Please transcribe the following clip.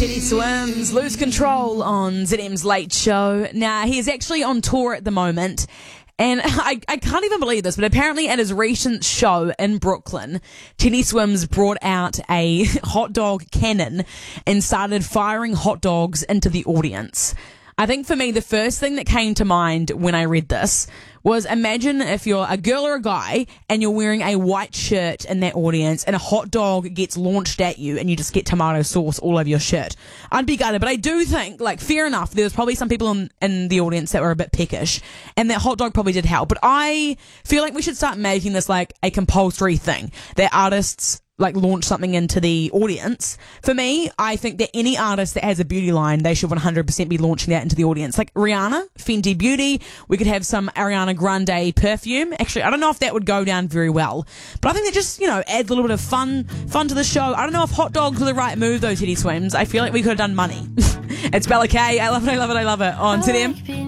Teddy Swims, Lose Control on ZM's Late Show. Now, he is actually on tour at the moment. And I can't even believe this, but apparently at his recent show in Brooklyn, Teddy Swims brought out a hot dog cannon and started firing hot dogs into the audience. I think for me, the first thing that came to mind when I read this was, imagine if you're a girl or a guy and you're wearing a white shirt in that audience and a hot dog gets launched at you and you just get tomato sauce all over your shirt. I'd be gutted, but I do think, fair enough, there was probably some people in the audience that were a bit peckish, and that hot dog probably did help. But I feel like we should start making this a compulsory thing, that artists launch something into the audience. For me, I think that any artist that has a beauty line, they should 100% be launching that into the audience. Like Rihanna, Fenty Beauty, we could have some Ariana Grande perfume. Actually, I don't know if that would go down very well, but I think that just, adds a little bit of fun to the show. I don't know if hot dogs were the right move though, Teddy Swims. I feel like we could have done money. It's Bella K. I love it, I love it, I love it on ZM.